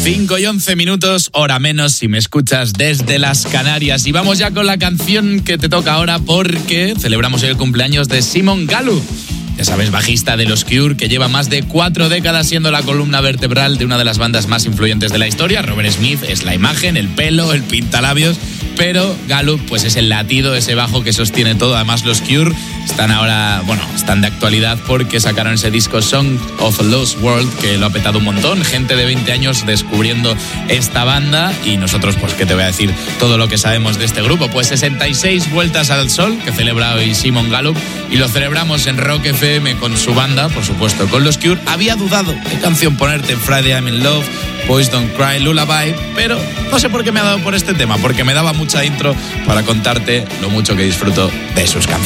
5:11, hora menos si me escuchas desde las Canarias. Y vamos ya con la canción que te toca ahora porque celebramos hoy el cumpleaños de Simon Gallup. Ya sabes, bajista de los Cure, que lleva más de 4 décadas siendo la columna vertebral de una de las bandas más influyentes de la historia. Robert Smith es la imagen, el pelo, el pintalabios, pero Gallup pues es el latido, ese bajo que sostiene todo. Además, los Cure están de actualidad porque sacaron ese disco Song of a Lost World, que lo ha petado un montón. Gente de 20 años descubriendo esta banda y nosotros, pues, ¿qué te voy a decir? Todo lo que sabemos de este grupo. Pues 66 vueltas al sol, que celebra hoy Simon Gallup, y lo celebramos en Rock FM con su banda, por supuesto, con los Cure. Había dudado qué canción ponerte en Friday I'm in Love, Boys Don't Cry, Lullaby, pero no sé por qué me ha dado por este tema, porque me daba mucha intro para contarte lo mucho que disfruto de sus canciones.